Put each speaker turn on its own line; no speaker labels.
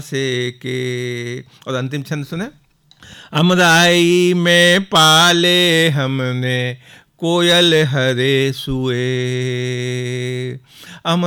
से के। और अंतिम छंद सुने। अमराई में पाले हमने कोयल हरे सुए।